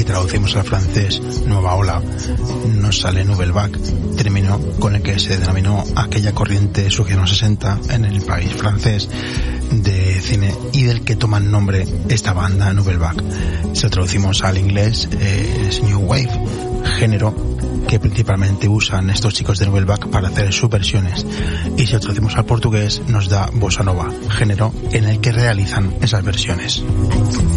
traducimos al francés nueva ola, nos sale Nouvelle Vague, término con el que se denominó aquella corriente surgida en los 60 en el país francés de cine y del que toman nombre esta banda Nouvelle Vague. Si lo traducimos al inglés es New Wave, género que principalmente usan estos chicos de Nouvelle Vague para hacer sus versiones, y si lo traducimos al portugués nos da Bossa Nova, género en el que realizan esas versiones.